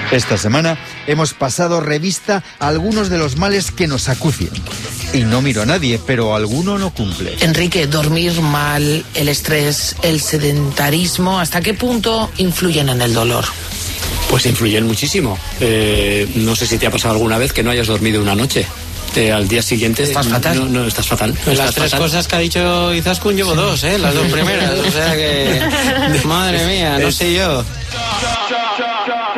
Esta semana hemos pasado revista a algunos de los males que nos acucian. Y no miro a nadie, pero alguno no cumple. Enrique, dormir mal, el estrés, el sedentarismo, ¿hasta qué punto influyen en el dolor? Pues influyen muchísimo. No sé si te ha pasado alguna vez que no hayas dormido una noche. Al día siguiente... ¿Estás fatal? No, estás fatal. Las tres cosas que ha dicho Izaskun llevo dos, las dos primeras. O sea que... Madre mía, no sé yo.